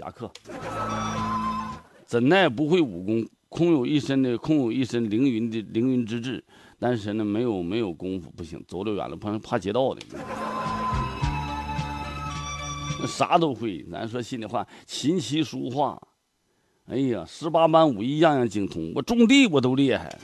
侠客。怎奈不会武功，空有一身凌云之志，但是呢没有功夫，不行，走得远了怕劫道的。啥都会，咱说心里话，琴棋书画，哎呀，18般武艺样样精通，我种地我都厉害。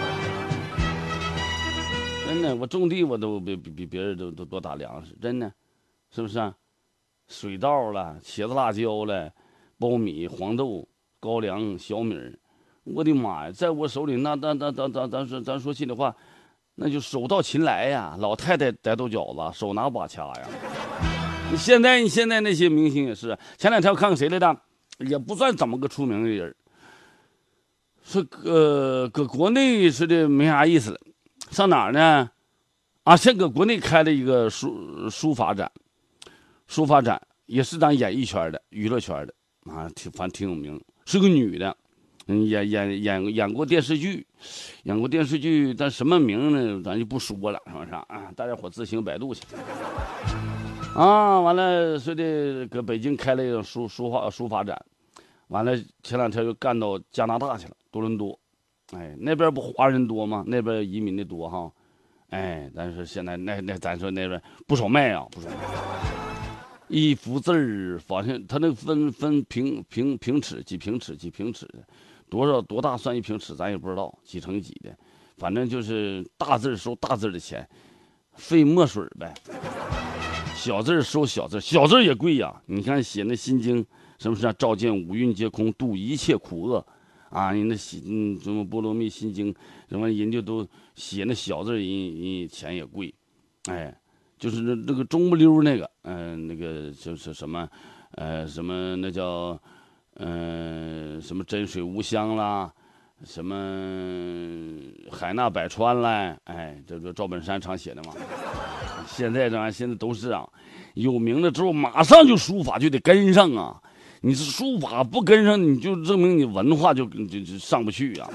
真的，我种地我都比别人都多打粮食，真的，是不是啊？水稻了，茄子、辣椒了，苞米、黄豆、高粱、小米，我的妈呀，在我手里咱说心里话，那就手到擒来呀，老太太逮豆角子，手拿把掐呀。你现在那些明星也是，前两天我看看谁来的，也不算怎么个出名的人，说搁国内是的没啥意思了。上哪儿呢？啊，先搁国内开了一个书法展也是咱演艺圈的、娱乐圈的啊，反正挺有名，是个女的，演过电视剧，但什么名呢？咱就不说了，是不是啊？大家伙自行百度去。啊，完了，说的搁北京开了一个书法展，完了前两天又干到加拿大去了，多伦多。哎，那边不华人多吗？那边移民的多哈，哎，但是现在那咱说那边不少卖啊，不少卖。一幅字儿，反正他那分平尺几平尺的，多大算一平尺，咱也不知道几乘几的，反正就是大字收大字的钱，费墨水呗。小字收小字也贵呀。你看写那心经，是不是啊？照见五蕴皆空，度一切苦厄。啊，你那什么波罗蜜心经，什么人家都写那小字，人钱也贵，哎，就是那个中不溜那个，那个就是什么，什么那叫，什么真水无香啦，什么海纳百川啦，哎，这赵本山常写的嘛。现在都是啊，有名了之后，马上就书法就得跟上啊。你是书法不跟上，你就证明你文化就上不去啊。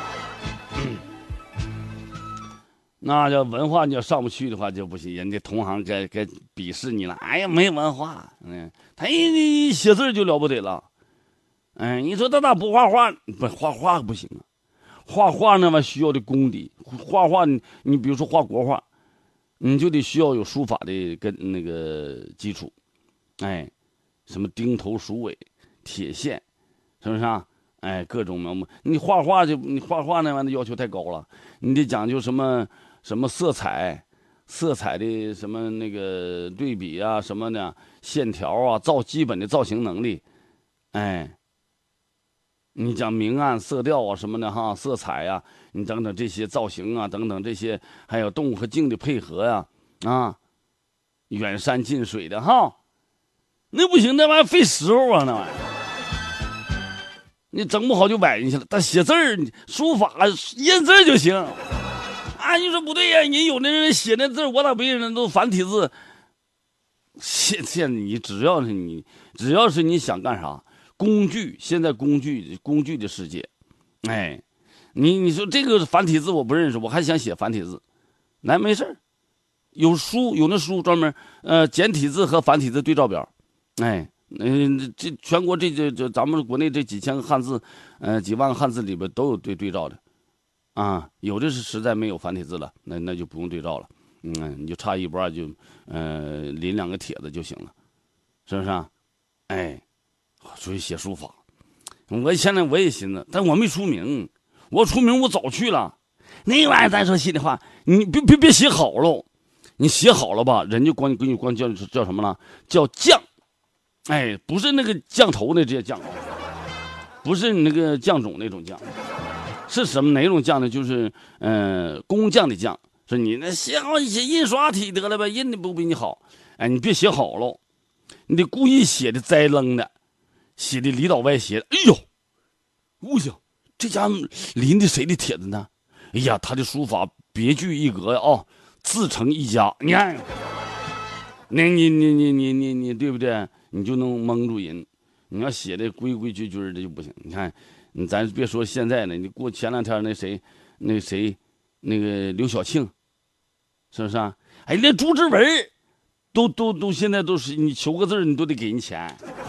那叫文化你要上不去的话就不行，人家同行该鄙视你了。哎呀，没文化，他一写字就了不得了。哎，你说他咋不画画？不画画不行啊，画画那么需要的功底。画画你比如说画国画，你就得需要有书法的跟那个基础，哎。什么钉头鼠尾、铁线，是不是啊？哎，各种描摹。你画画那玩意要求太高了，你得讲究什么色彩的什么那个对比啊，什么的线条啊，基本的造型能力，哎，你讲明暗色调啊什么的哈，色彩啊，你等等这些造型啊，等等这些，还有动物和静的配合呀，啊，远山近水的哈。那不行，那玩意儿费时候啊，那玩意儿，你整不好就崴进去了。但写字儿、书法、认字就行。啊，你说不对呀？人有的人写那字，我咋不认人都繁体字？现你只要是你想干啥，工具现在工具的世界，哎，你说这个繁体字我不认识，我还想写繁体字，来没事有那书专门简体字和繁体字对照表。哎，这全国这咱们国内这几千个汉字，几万个汉字里边都有对照的，啊，有的是实在没有繁体字了，那就不用对照了，你就差一不二就，临2个帖子就行了，是不是啊？哎，所以写书法，现在我也寻思，但我没出名，我出名我早去了，那玩意儿咱说心里话，你别写好喽，你写好了吧，人家给你光叫什么呢？叫将。哎，不是那个降头的这些降，不是你那个降种那种降，是什么哪种降呢？就是工匠的匠，说你那写印刷体得了呗，印的不比你好，哎，你别写好喽，你得故意写的栽楞的，写的里倒外斜的。哎呦，我想这家临的谁的帖子呢？哎呀，他的书法别具一格呀，哦，自成一家。你看，那你对不对？你就能蒙住人，你要写的规矩的就不行。你看，咱别说现在了，你过前两天那个刘晓庆，是不是啊？哎，那朱之文，都现在都是你求个字你都得给人钱。